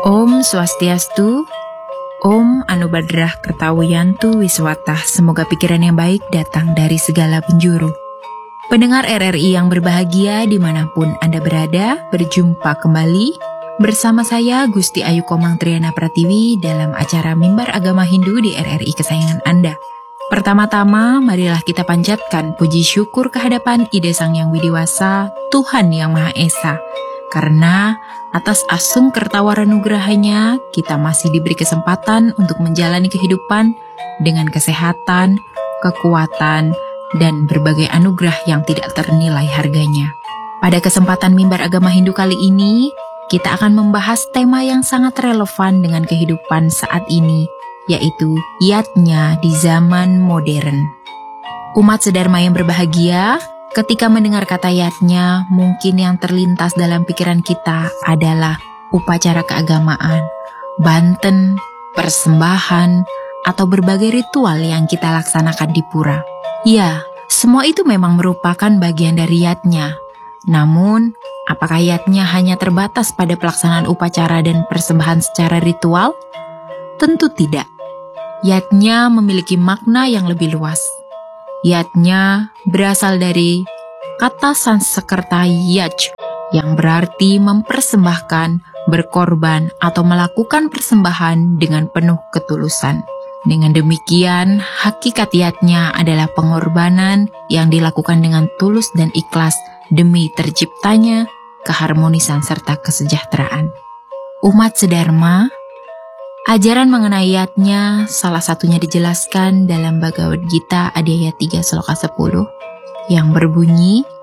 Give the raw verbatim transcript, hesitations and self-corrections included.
Om Swastiastu, Om Anubadrah Kertawiyantu Wiswatah, semoga pikiran yang baik datang dari segala penjuru. Pendengar R R I yang berbahagia dimanapun Anda berada, berjumpa kembali bersama saya Gusti Ayu Komang Triana Pratiwi dalam acara Mimbar Agama Hindu di R R I kesayangan Anda. Pertama-tama, marilah kita panjatkan puji syukur kehadapan Ide Sang Yang Widiwasa, Tuhan Yang Maha Esa. Karena atas asung kertawara nugerahnya, kita masih diberi kesempatan untuk menjalani kehidupan dengan kesehatan, kekuatan, dan berbagai anugerah yang tidak ternilai harganya. Pada kesempatan Mimbar Agama Hindu kali ini, kita akan membahas tema yang sangat relevan dengan kehidupan saat ini, yaitu yatnya di zaman modern. Umat sedharma yang berbahagia, ketika mendengar kata yatnya, mungkin yang terlintas dalam pikiran kita adalah upacara keagamaan, banten, persembahan, atau berbagai ritual yang kita laksanakan di pura. Ya, semua itu memang merupakan bagian dari yatnya. Namun, apakah yatnya hanya terbatas pada pelaksanaan upacara dan persembahan secara ritual? Tentu tidak. Yatnya memiliki makna yang lebih luas. Yatnya berasal dari kata Sanskerta yaj, yang berarti mempersembahkan, berkorban, atau melakukan persembahan dengan penuh ketulusan. Dengan demikian, hakikat yatnya adalah pengorbanan yang dilakukan dengan tulus dan ikhlas demi terciptanya keharmonisan serta kesejahteraan. Umat sedharma, ajaran mengenai yatnya salah satunya dijelaskan dalam Bhagavad Gita Adhyaya tiga Sloka sepuluh yang berbunyi,